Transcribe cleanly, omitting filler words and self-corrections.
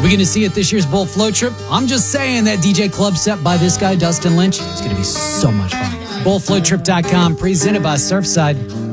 we going to see at this year's Bull Float Trip? I'm just saying that DJ club set by this guy, Dustin Lynch, it's going to be so much fun. BullFloatTrip.com, presented by Surfside.